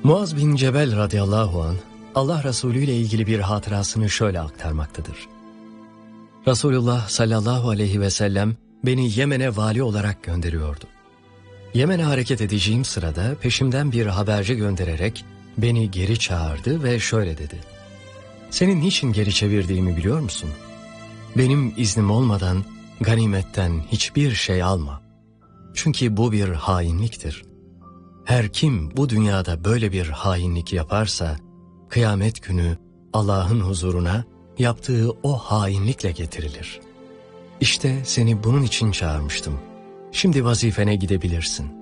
Muaz bin Cebel radıyallahu anh, Allah Resulü ile ilgili bir hatırasını şöyle aktarmaktadır. Resulullah sallallahu aleyhi ve sellem beni Yemen'e vali olarak gönderiyordu. Yemen'e hareket edeceğim sırada peşimden bir haberci göndererek beni geri çağırdı ve şöyle dedi. Senin niçin geri çevirdiğimi biliyor musun? Benim iznim olmadan ganimetten hiçbir şey alma. Çünkü bu bir hainliktir. Her kim bu dünyada böyle bir hainlik yaparsa, kıyamet günü Allah'ın huzuruna yaptığı o hainlikle getirilir. İşte seni bunun için çağırmıştım. Şimdi vazifene gidebilirsin.